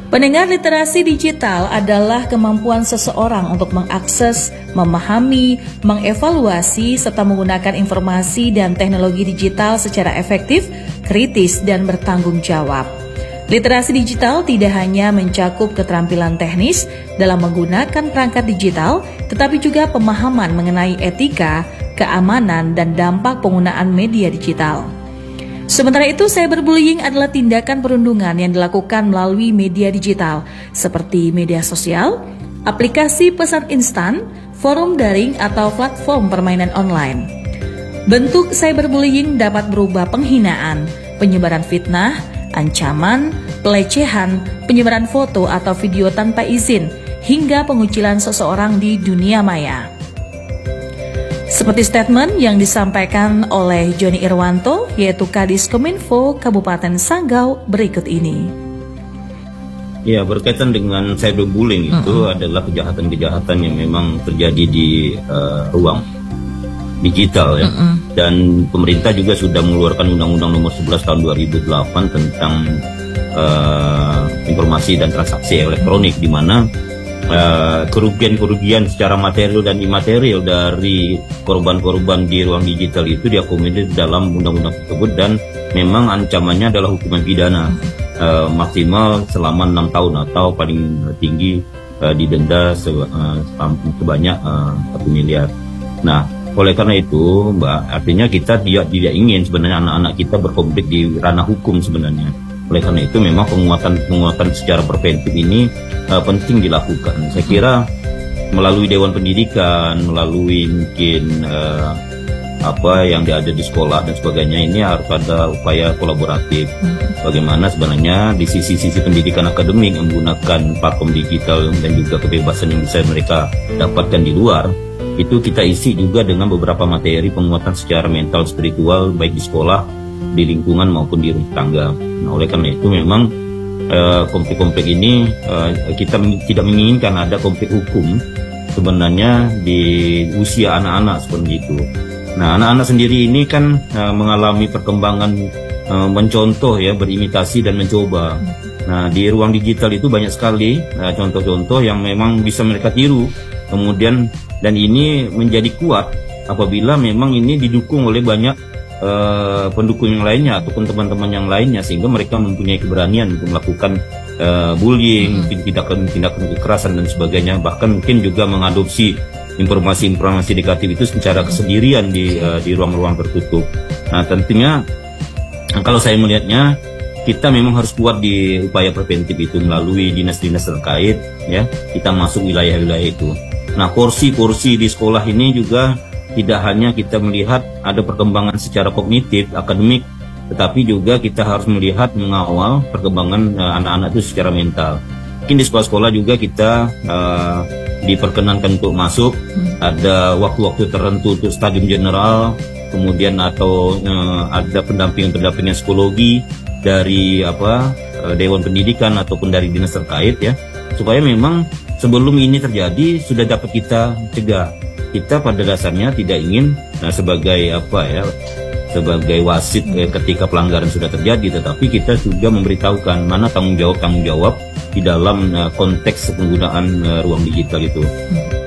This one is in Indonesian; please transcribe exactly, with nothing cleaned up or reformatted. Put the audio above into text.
Pendengar, literasi digital adalah kemampuan seseorang untuk mengakses, memahami, mengevaluasi, serta menggunakan informasi dan teknologi digital secara efektif, kritis, dan bertanggung jawab. Literasi digital tidak hanya mencakup keterampilan teknis dalam menggunakan perangkat digital, tetapi juga pemahaman mengenai etika, keamanan, dan dampak penggunaan media digital. Sementara itu, cyberbullying adalah tindakan perundungan yang dilakukan melalui media digital seperti media sosial, aplikasi pesan instan, forum daring, atau platform permainan online. Bentuk cyberbullying dapat berupa penghinaan, penyebaran fitnah, ancaman, pelecehan, penyebaran foto atau video tanpa izin, hingga pengucilan seseorang di dunia maya. Seperti statement yang disampaikan oleh Joni Irwanto, yaitu Kadis Kominfo Kabupaten Sanggau berikut ini. Ya, berkaitan dengan cyberbullying itu mm-hmm. adalah kejahatan-kejahatan yang memang terjadi di uh, ruang digital ya. Mm-hmm. Dan pemerintah juga sudah mengeluarkan Undang-Undang Nomor sebelas Tahun dua ribu delapan tentang uh, informasi dan transaksi elektronik, di mana Uh, kerugian-kerugian secara material dan imaterial dari korban-korban di ruang digital itu diakomodir dalam undang-undang tersebut, dan memang ancamannya adalah hukuman pidana uh, maksimal selama enam tahun atau paling tinggi uh, didenda se uh, sebanyak uh, satu miliar. Nah, oleh karena itu, Mbak, artinya kita tidak tidak ingin sebenarnya anak-anak kita berkonflik di ranah hukum sebenarnya. Oleh karena itu memang penguatan-penguatan secara preventif ini uh, penting dilakukan. Saya kira melalui Dewan Pendidikan, melalui mungkin uh, apa yang ada di sekolah dan sebagainya, ini harus ada upaya kolaboratif. Bagaimana sebenarnya di sisi-sisi pendidikan akademik menggunakan platform digital dan juga kebebasan yang bisa mereka dapatkan di luar, itu kita isi juga dengan beberapa materi penguatan secara mental spiritual baik di sekolah, di lingkungan maupun di rumah tangga. Nah, oleh karena itu memang uh, konflik-konflik ini uh, kita tidak menginginkan ada konflik hukum sebenarnya di usia anak-anak seperti itu. Nah, anak-anak sendiri ini kan uh, mengalami perkembangan uh, mencontoh ya, berimitasi dan mencoba. Nah, di ruang digital itu banyak sekali uh, contoh-contoh yang memang bisa mereka tiru. Kemudian dan ini menjadi kuat apabila memang ini didukung oleh banyak Uh, pendukung yang lainnya ataupun teman-teman yang lainnya, sehingga mereka mempunyai keberanian untuk melakukan uh, bullying, hmm. tindakan-tindakan kekerasan dan sebagainya, bahkan mungkin juga mengadopsi informasi-informasi negatif itu secara kesendirian di uh, di ruang-ruang tertutup. Nah, tentunya kalau saya melihatnya kita memang harus kuat di upaya preventif itu melalui dinas-dinas terkait ya, kita masuk wilayah-wilayah itu. Nah, porsi-porsi di sekolah ini juga tidak hanya kita melihat ada perkembangan secara kognitif, akademik, tetapi juga kita harus melihat mengawal perkembangan uh, anak-anak itu secara mental. Mungkin di sekolah-sekolah juga kita uh, diperkenankan untuk masuk, ada waktu-waktu tertentu untuk stadium general, kemudian atau uh, ada pendampingan-pendampingan psikologi dari apa uh, Dewan Pendidikan ataupun dari dinas terkait ya, supaya memang sebelum ini terjadi sudah dapat kita cegah. Kita pada dasarnya tidak ingin nah, sebagai apa ya, sebagai wasit eh, ketika pelanggaran sudah terjadi, tetapi kita juga memberitahukan mana tanggung jawab tanggung jawab di dalam uh, konteks penggunaan uh, ruang digital itu.